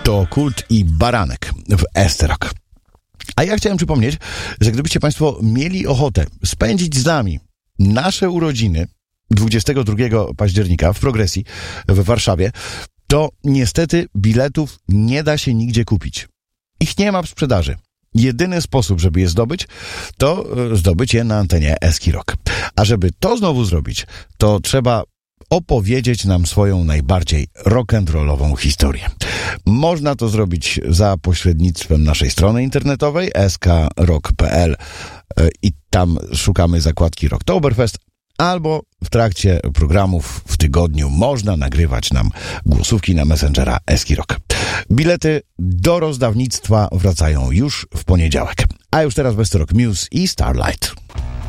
To Kult i Baranek w ST-Rock. A ja chciałem przypomnieć, że gdybyście Państwo mieli ochotę spędzić z nami nasze urodziny 22 października w Progresji w Warszawie, to niestety biletów nie da się nigdzie kupić. Ich nie ma w sprzedaży. Jedyny sposób, żeby je zdobyć, to zdobyć je na antenie Eski Rock. A żeby to znowu zrobić, to trzeba opowiedzieć nam swoją najbardziej rock'n'rollową historię. Można to zrobić za pośrednictwem naszej strony internetowej skrock.pl i tam szukamy zakładki Rocktoberfest, albo w trakcie programów w tygodniu można nagrywać nam głosówki na Messengera Eski Rock. Bilety do rozdawnictwa wracają już w poniedziałek. A już teraz West Rock Muse i Starlight.